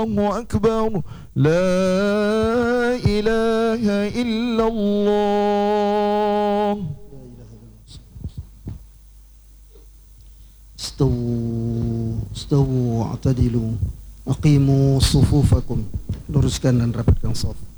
الله أكبر لا إله إلا الله. Istawu, a'tadilu, aqimu sufufakum. Luruskan dan rapatkan shaf.